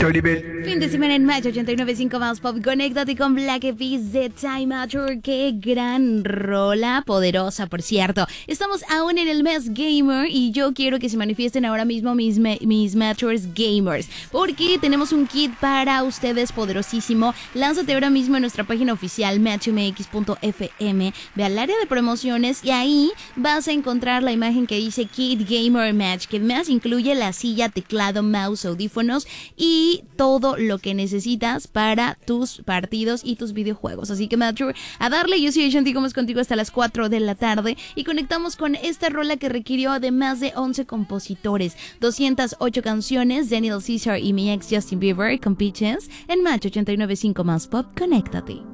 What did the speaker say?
Fin de semana en Match 89.5 más Pop. Conéctate con Black Eyed Peas de Time Out. Qué gran rola, poderosa, por cierto. Estamos aún en el mes gamer y yo quiero que se manifiesten ahora mismo mis Matchers gamers, porque tenemos un kit para ustedes poderosísimo. Lánzate ahora mismo en nuestra página oficial matchmx.fm, ve al área de promociones y ahí vas a encontrar la imagen que dice Kit Gamer Match, que además incluye la silla, teclado, mouse, audífonos y todo lo que necesitas para tus partidos y tus videojuegos. Así que Matcher, a darle. Yo soy Shanti Gómez contigo hasta las 4 de la tarde y conectamos con esta rola que requirió de más de 11 compositores, 208 canciones, Daniel Caesar y mi ex Justin Bieber con Peaches en Match 89.5 más Pop. Conéctate.